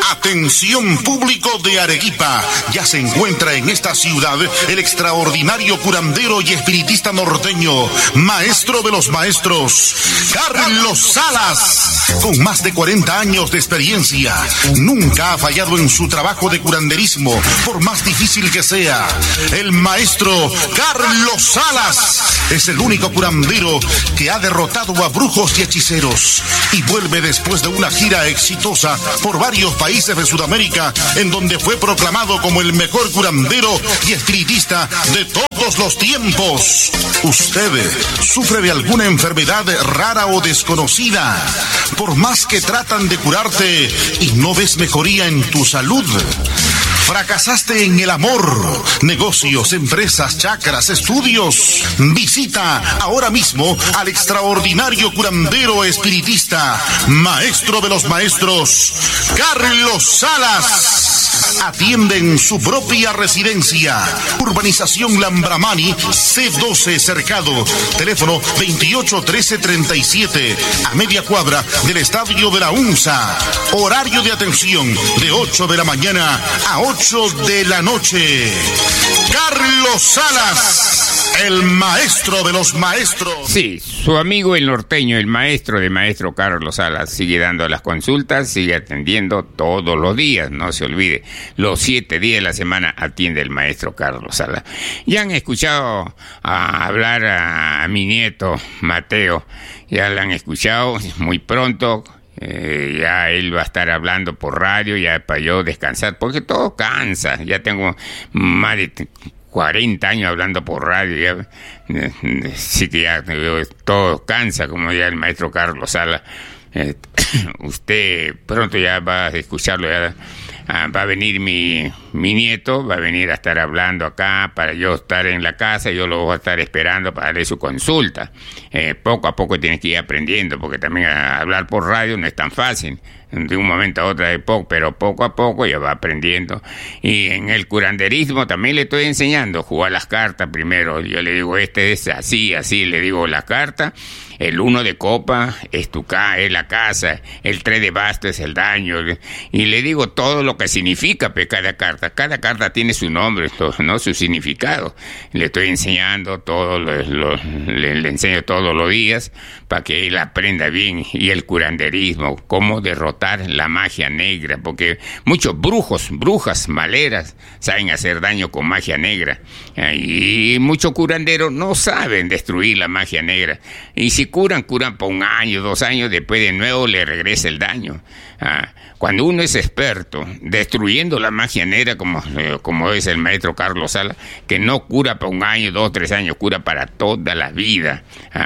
Atención público de Arequipa, ya se encuentra en esta ciudad el extraordinario curandero y espiritista norteño, maestro de los maestros, Carlos Salas. Con más de 40 años de experiencia, nunca ha fallado en su trabajo de curanderismo, por más difícil que sea. El maestro Carlos Salas es el único curandero que ha derrotado a brujos y hechiceros y vuelve después de una gira exitosa por varios países de Sudamérica, en donde fue proclamado como el mejor curandero y espiritista de todos los tiempos. ¿Usted sufre de alguna enfermedad rara o desconocida? Por más que tratan de curarte y no ves mejoría en tu salud. ¿Fracasaste en el amor, negocios, empresas, chakras, estudios? Visita ahora mismo al extraordinario curandero espiritista, maestro de los maestros, Carlos Salas. Atiende en su propia residencia. Urbanización Lambramani, C12 Cercado. Teléfono 281337, a media cuadra del estadio de la UNSA. Horario de atención de 8 de la mañana a 8 de la noche. Carlos Salas, el maestro de los maestros. Sí, su amigo el norteño, el maestro de maestro Carlos Salas, sigue dando las consultas, sigue atendiendo todos los días, no se olvide. Los 7 días de la semana atiende el maestro Carlos Salas. Ya han escuchado hablar a mi nieto Mateo, ya lo han escuchado muy pronto. Ya él va a estar hablando por radio, ya para yo descansar, porque todo cansa. Ya tengo más de 40 años hablando por radio, ya, sí que ya todo cansa, como ya el maestro Carlos Salas. Usted pronto ya va a escucharlo, ya. Va a venir mi nieto, va a venir a estar hablando acá para yo estar en la casa, yo lo voy a estar esperando para darle su consulta. Poco a poco tienes que ir aprendiendo, porque también hablar por radio no es tan fácil, de un momento a otro pero poco a poco ya va aprendiendo. Y en el curanderismo también le estoy enseñando, jugar las cartas primero. Yo le digo, este es así, le digo la carta. El 1 de copa es es la casa, el 3 de basto es el daño, y le digo todo lo que significa cada carta. Cada carta tiene su nombre, ¿no? Su significado. Le estoy enseñando todo, le enseño todos los días para que él aprenda bien. Y el curanderismo, cómo derrotar la magia negra, porque muchos brujos, brujas, maleras saben hacer daño con magia negra, y muchos curanderos no saben destruir la magia negra, y si curan por 1 año, 2 años, después de nuevo le regresa el daño. Cuando uno es experto destruyendo la magia negra, como es el maestro Carlos Salas, que no cura por 1 año, 2, 3 años, cura para toda la vida.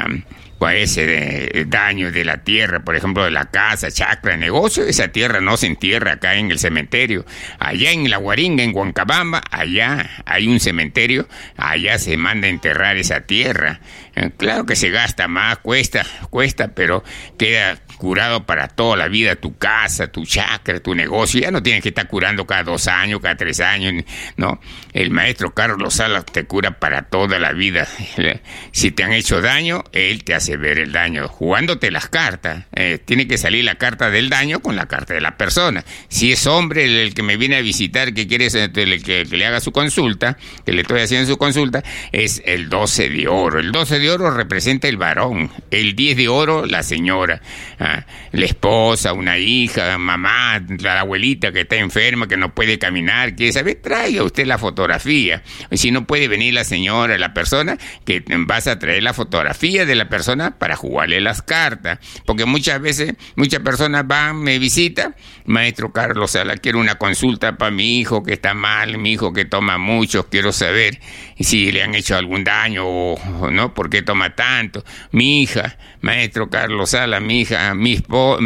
Ese daño de la tierra, por ejemplo, de la casa, chacra, negocio, esa tierra no se entierra acá en el cementerio. Allá en La Guaringa, en Huancabamba, allá hay un cementerio, allá se manda a enterrar esa tierra. Claro que se gasta más, cuesta, pero queda curado para toda la vida, tu casa, tu chacra, tu negocio. Ya no tienes que estar curando cada 2 años, cada 3 años, ¿no? El maestro Carlos Salas te cura para toda la vida. Si te han hecho daño, él te hace ver el daño jugándote las cartas. Tiene que salir la carta del daño con la carta de la persona. Si es hombre el que me viene a visitar, que quiere que le haga su consulta, que le estoy haciendo su consulta, es el 12 de oro. El 12 de oro representa el varón, el 10 de oro la señora, la esposa, una hija, mamá, la abuelita que está enferma, que no puede caminar, quiere saber, traiga usted la fotografía. Y si no puede venir la señora, la persona, que vas a traer la fotografía de la persona para jugarle las cartas, porque muchas veces, muchas personas van, me visitan, maestro Carlos Salas, quiero una consulta para mi hijo que está mal, mi hijo que toma mucho, quiero saber si le han hecho algún daño o no, por qué toma tanto. Mi hija, maestro Carlos Salas, mi hija, mi esposo,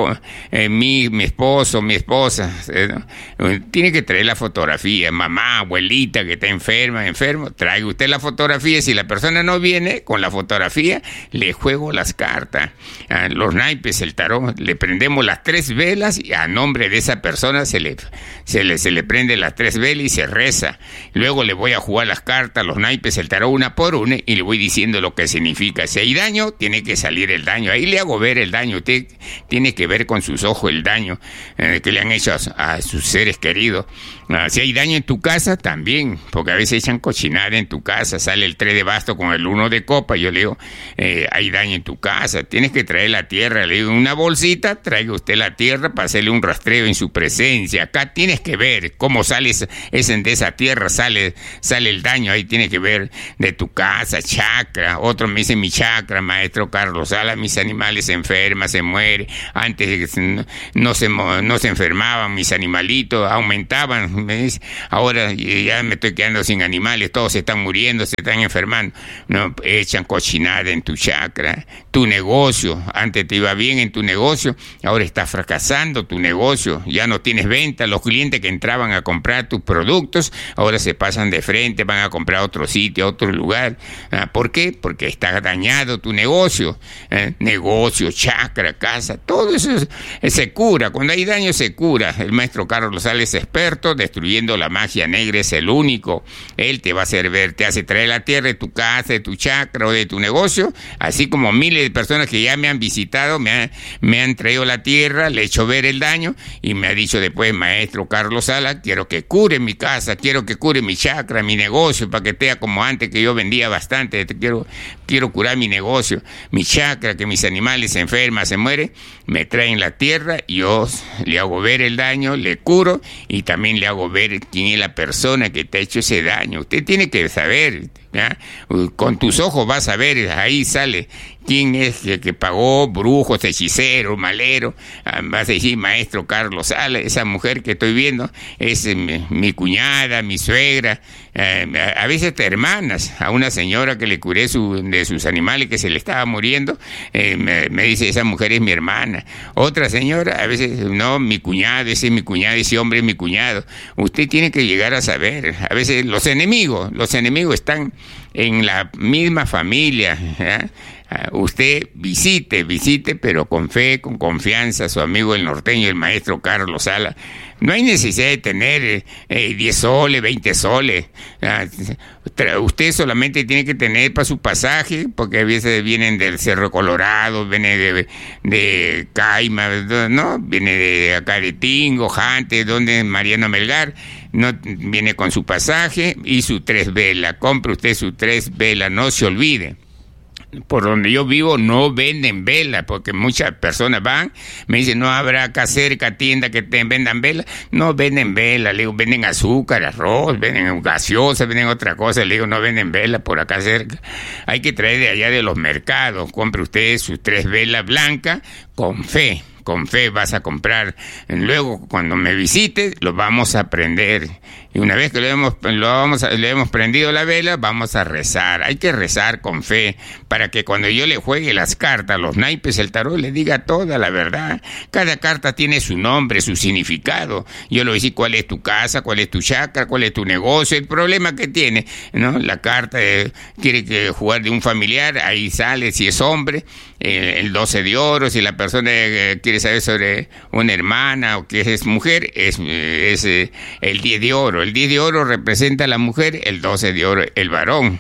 mi esposa, tiene que traer la fotografía. Mamá, abuelita que está enfermo, traiga usted la fotografía. Si la persona no viene con la fotografía, le juego las cartas. Los naipes, el tarot, le prendemos las 3 velas y a nombre de esa persona se le prende las 3 velas y se reza. Luego le voy a jugar las cartas, los naipes, el tarot, una por una, y le voy diciendo lo que significa. Si hay daño, tiene que salir el daño. Ahí le hago ver el daño. Usted tiene que ver con sus ojos el daño que le han hecho a sus seres queridos. Si hay daño en tu casa, también, porque a veces echan cochinada en tu casa, sale el 3 de basto con el 1 de copa, yo le digo, hay daño en tu casa, tienes que traer la tierra, le digo, en una bolsita, traiga usted la tierra para hacerle un rastreo en su presencia. Acá tienes que ver cómo sale de esa tierra, sale el daño, ahí tienes que ver de tu casa, chakra. Otro me dice, mi chakra, maestro Carlos Sala, mis animales se enferman, se mueren, antes no se enfermaban mis animalitos, aumentaban, me dice, ahora ya me estoy quedando sin animales, todos se están muriendo, se están enfermando. No, echan cochinada en tu chakra. Tu negocio, antes te iba bien en tu negocio, ahora está fracasando tu negocio, ya no tienes venta, los clientes que entraban a comprar tus productos, ahora se pasan de frente, van a comprar a otro sitio, a otro lugar. ¿Por qué? Porque está dañado tu negocio. Negocio, chakra, casa, todo eso se cura. Cuando hay daño se cura. El maestro Carlos Sala es experto destruyendo la magia negra, es el único. Él te va a hacer ver, te hace traer la tierra de tu casa, de tu chakra o de tu negocio, así como miles de personas que ya me han visitado, me han traído la tierra, le he hecho ver el daño y me ha dicho después, maestro Carlos Sala, quiero que cure mi casa, quiero que cure mi chakra, mi negocio, para que esté como antes, que yo vendía bastante, quiero curar mi negocio, mi chakra, que mis animales se enferman, se mueren, me traen la tierra, yo le hago ver el daño, le curo y también le hago ver quién es la persona que te ha hecho ese daño. Usted tiene que saber, ¿ya? Con tus ojos vas a ver, ahí sale quién es el que pagó, brujos, hechiceros, maleros. Vas a decir, maestro Carlos Sala, esa mujer que estoy viendo es mi cuñada, mi suegra, a veces hermanas. A una señora que le curé de sus animales que se le estaba muriendo, me dice, esa mujer es mi hermana. Otra señora, a veces, no, mi cuñado, ese es mi cuñado, ese hombre es mi cuñado. Usted tiene que llegar a saber. A veces los enemigos están en la misma familia, ¿eh? Usted visite, pero con fe, con confianza, su amigo el norteño, el maestro Carlos Sala. No hay necesidad de tener 10 soles, 20 soles. Usted solamente tiene que tener para su pasaje, porque a veces vienen del Cerro Colorado, viene de Caima, ¿no? Viene de acá de Tingo, Jante, donde Mariano Melgar. No, viene con su pasaje y su 3 velas. Compre usted su 3 velas, no se olvide. Por donde yo vivo no venden velas, porque muchas personas van, me dicen, no habrá acá cerca tienda que vendan velas. No venden velas, le digo, venden azúcar, arroz, venden gaseosa, venden otra cosa, le digo, no venden velas por acá cerca. Hay que traer de allá de los mercados. Compre usted sus 3 velas blancas con fe. Con fe vas a comprar. Luego, cuando me visite, lo vamos a prender. Y una vez que le hemos prendido la vela, vamos a rezar. Hay que rezar con fe para que cuando yo le juegue las cartas, los naipes, el tarot, le diga toda la verdad. Cada carta tiene su nombre, su significado. Yo le voy a decir cuál es tu casa, cuál es tu chakra, cuál es tu negocio, el problema que tiene, ¿no? La carta quiere jugar de un familiar, ahí sale si es hombre. El 12 de oro, si la persona quiere saber sobre una hermana o que es mujer, es el 10 de oro. El 10 de oro representa a la mujer, el 12 de oro el varón.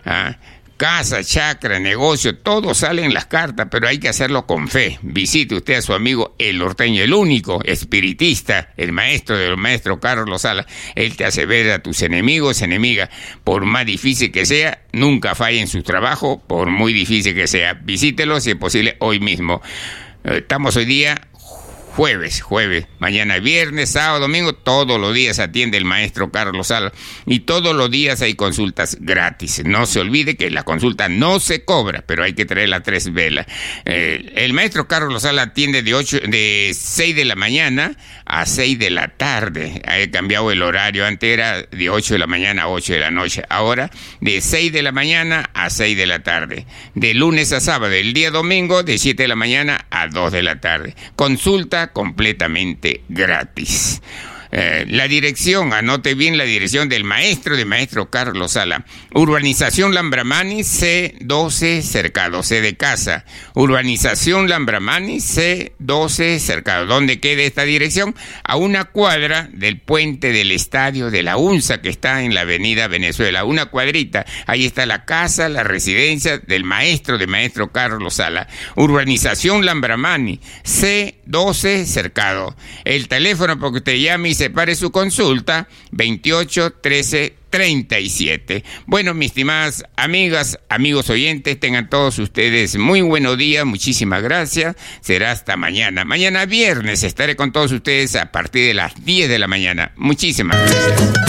Casa, chakra, negocio, todo sale en las cartas, pero hay que hacerlo con fe. Visite usted a su amigo el norteño, el único espiritista, el maestro del maestro Carlos Sala. Él te hace ver a tus enemigos, enemigas, por más difícil que sea, nunca falla en su trabajo, por muy difícil que sea. Visítelo si es posible hoy mismo. Estamos hoy día jueves, mañana viernes, sábado, domingo, todos los días atiende el maestro Carlos Sala y todos los días hay consultas gratis. No se olvide que la consulta no se cobra, pero hay que traer las 3 velas. El maestro Carlos Sala atiende de 6 de la mañana a 6 de la tarde. Ha cambiado el horario, antes era de 8 de la mañana a 8 de la noche, ahora de 6 de la mañana a 6 de la tarde. De lunes a sábado, el día domingo de 7 de la mañana a 2 de la tarde. Consulta completamente gratis. La dirección, anote bien la dirección del maestro Carlos Sala. Urbanización Lambramani, C12 Cercado, C de casa. Urbanización Lambramani, C12 Cercado. ¿Dónde queda esta dirección? A una cuadra del puente del estadio de la UNSA, que está en la avenida Venezuela. Una cuadrita. Ahí está la casa, la residencia del maestro Carlos Sala. Urbanización Lambramani, C12 Cercado. El teléfono para que usted llame y separe su consulta, 28 13 37. Bueno, mis estimadas amigas, amigos oyentes, tengan todos ustedes muy buenos días, muchísimas gracias. Será hasta mañana. Mañana viernes estaré con todos ustedes a partir de las 10 de la mañana. Muchísimas gracias.